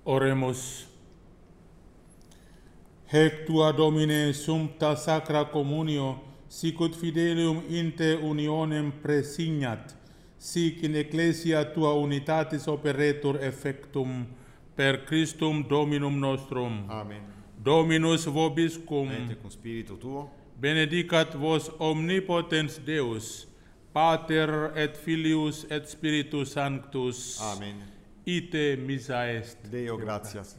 Oremus. Hec tua Domine sumpta sacra communio, sicut fidelium inte unionem presignat, sic in ecclesia tua unitatis operetur effectum, per Christum Dominum nostrum. Amen. Dominus vobiscum. Et cum spiritu tuo. Benedicat vos omnipotens Deus, Pater et Filius et Spiritus Sanctus. Amen. Ite missa est. Deo gratias.